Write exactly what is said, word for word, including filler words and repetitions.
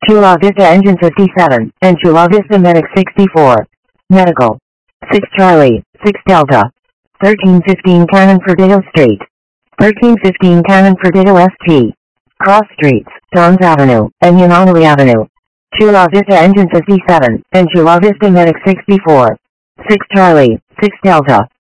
Chula Vista Engine fifty-seven, and Chula Vista Medic sixty-four. Medical. six Charlie, six Delta. thirteen fifteen Cannon Perdeo Street. thirteen fifteen Cannon Perdeo S T. Cross Streets, Dons Avenue, and Yananui Avenue. Chula Vista Engine fifty-seven, and Chula Vista Medic sixty-four. six Charlie, six Delta.